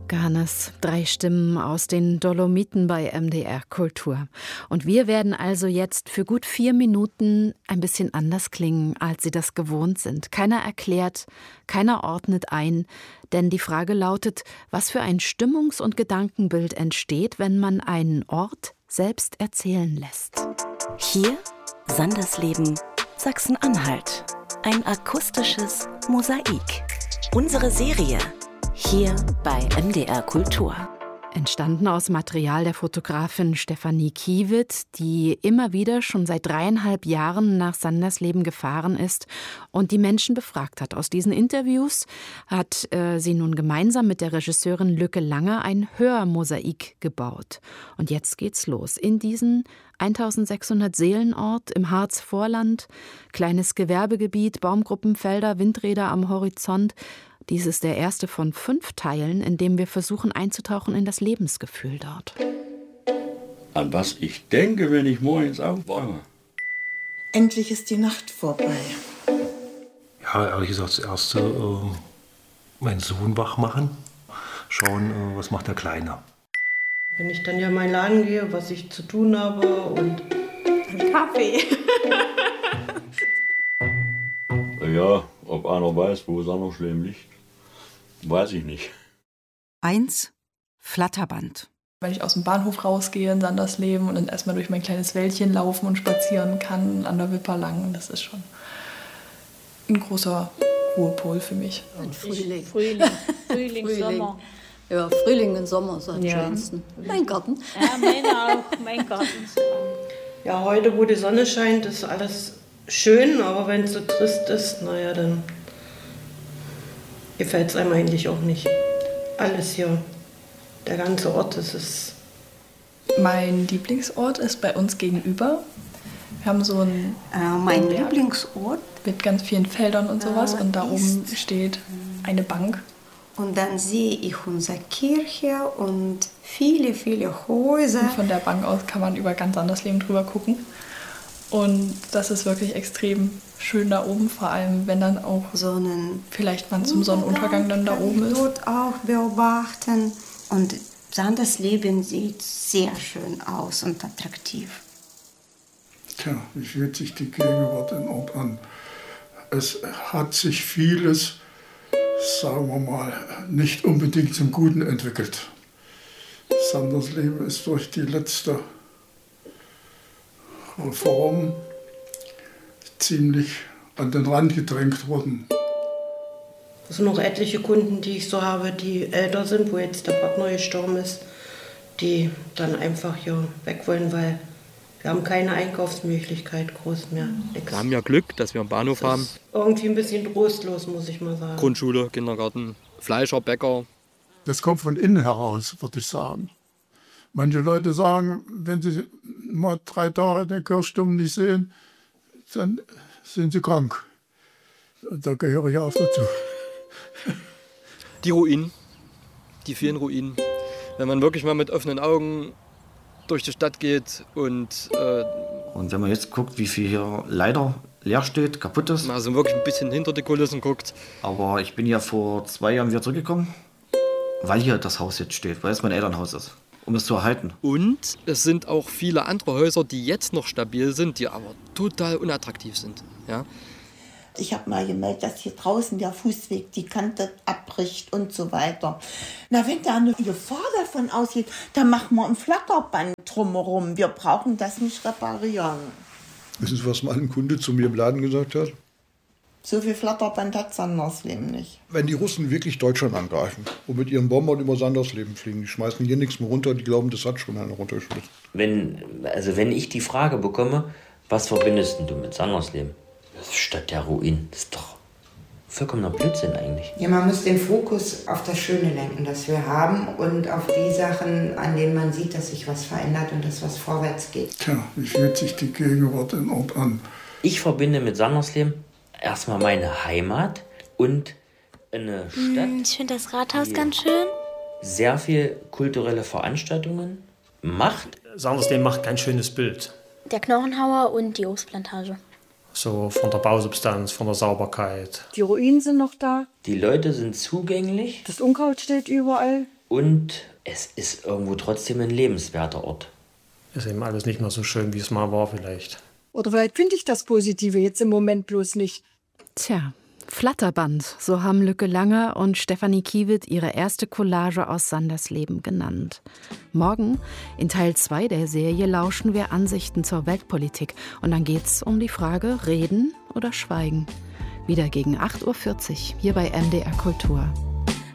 Ganes, 3 Stimmen aus den Dolomiten bei MDR Kultur. Und wir werden also jetzt für gut 4 Minuten ein bisschen anders klingen, als Sie das gewohnt sind. Keiner erklärt, keiner ordnet ein, denn die Frage lautet, was für ein Stimmungs- und Gedankenbild entsteht, wenn man einen Ort selbst erzählen lässt. Hier Sandersleben, Sachsen-Anhalt. Ein akustisches Mosaik. Unsere Serie hier bei MDR Kultur. Entstanden aus Material der Fotografin Stefanie Kiewit, die immer wieder schon seit 3,5 Jahren nach Sandersleben gefahren ist und die Menschen befragt hat. Aus diesen Interviews hat sie nun gemeinsam mit der Regisseurin Lücke Langer ein Hörmosaik gebaut. Und jetzt geht's los. In diesen 1600 Seelenort im Harzvorland, kleines Gewerbegebiet, Baumgruppenfelder, Windräder am Horizont. Dies ist der erste von 5 Teilen, in dem wir versuchen einzutauchen in das Lebensgefühl dort. An was ich denke, wenn ich morgens aufwache. Endlich ist die Nacht vorbei. Ja, ehrlich gesagt, zuerst meinen Sohn wach machen. Schauen, was macht der Kleine. Wenn ich dann ja mal in den Laden gehe, was ich zu tun habe und einen Kaffee. Ja, ob einer weiß, wo Sandersleben liegt, weiß ich nicht. 1. Flatterband. Wenn ich aus dem Bahnhof rausgehe in Sandersleben und dann erstmal durch mein kleines Wäldchen laufen und spazieren kann, an der Wipper lang, das ist schon ein großer Ruhepol für mich. Frühling, Sommer. Ja, Frühling und Sommer ist am schönsten. Mein Garten. Ja, meiner auch, mein Garten. Ja, heute, wo die Sonne scheint, ist alles schön, aber wenn es so trist ist, naja, dann gefällt es einem eigentlich auch nicht. Alles hier, der ganze Ort, das ist... Mein Lieblingsort ist bei uns gegenüber. Wir haben so einen Mein Berg Lieblingsort. mit ganz vielen Feldern und sowas und da oben steht eine Bank. Und dann sehe ich unsere Kirche und viele, viele Häuser. Und von der Bank aus kann man über ganz Sandersleben drüber gucken. Und das ist wirklich extrem schön da oben, vor allem wenn dann auch vielleicht man zum Sonnenuntergang dann da oben ist. Dort auch beobachten. Und Sandersleben sieht sehr schön aus und attraktiv. Tja, wie fühlt sich die Gegenwart im Ort an? Es hat sich vieles, sagen wir mal, nicht unbedingt zum Guten entwickelt. Sandersleben ist durch die letzte Reform ziemlich an den Rand gedrängt worden. Es sind noch etliche Kunden, die ich so habe, die älter sind, wo jetzt der Partner gestorben ist, die dann einfach hier weg wollen, weil wir haben keine Einkaufsmöglichkeit groß mehr. Wir haben ja Glück, dass wir einen Bahnhof haben. Irgendwie ein bisschen trostlos, muss ich mal sagen. Grundschule, Kindergarten, Fleischer, Bäcker. Das kommt von innen heraus, würde ich sagen. Manche Leute sagen, wenn sie mal 3 Tage den Kirchturm nicht sehen, dann sind sie krank. Da gehöre ich auch dazu. Die Ruinen, die vielen Ruinen. Wenn man wirklich mal mit offenen Augen durch die Stadt geht und wenn man jetzt guckt, wie viel hier leider leer steht, kaputt ist. Also wirklich ein bisschen hinter die Kulissen guckt. Aber ich bin ja vor 2 Jahren wieder zurückgekommen, weil hier das Haus jetzt steht, weil es mein Elternhaus ist, um es zu erhalten. Und es sind auch viele andere Häuser, die jetzt noch stabil sind, die aber total unattraktiv sind. Ja? Ich habe mal gemerkt, dass hier draußen der Fußweg die Kante abbricht und so weiter. Na, wenn da eine Gefahr davon ausgeht, dann machen wir ein Flatterband drumherum. Wir brauchen das nicht reparieren. Wissen Sie, was mal ein Kunde zu mir im Laden gesagt hat? So viel Flatterband hat Sandersleben nicht. Wenn die Russen wirklich Deutschland angreifen und mit ihren Bombern über Sandersleben fliegen, die schmeißen hier nichts mehr runter, die glauben, das hat schon einer runtergeschmissen. Wenn ich die Frage bekomme, was verbindest du mit Sandersleben? Stadt der Ruinen. Das ist doch vollkommener Blödsinn eigentlich. Ja, man muss den Fokus auf das Schöne lenken, das wir haben und auf die Sachen, an denen man sieht, dass sich was verändert und dass was vorwärts geht. Tja, wie fühlt sich die Gegenwart im Ort an? Ich verbinde mit Sandersleben erstmal meine Heimat und eine Stadt. Ich finde das Rathaus ganz schön. Sehr viel kulturelle Veranstaltungen macht. Sandersleben macht kein schönes Bild. Der Knochenhauer und die Obstplantage. So von der Bausubstanz, von der Sauberkeit. Die Ruinen sind noch da. Die Leute sind zugänglich. Das Unkraut steht überall. Und es ist irgendwo trotzdem ein lebenswerter Ort. Ist eben alles nicht mehr so schön, wie es mal war vielleicht. Oder vielleicht finde ich das Positive jetzt im Moment bloß nicht. Tja, Flatterband, so haben Lücke Langer und Stefanie Kiewit ihre erste Collage aus Sanders Leben genannt. Morgen, in Teil 2 der Serie, lauschen wir Ansichten zur Weltpolitik. Und dann geht's um die Frage, reden oder schweigen. Wieder gegen 8:40 Uhr hier bei MDR Kultur.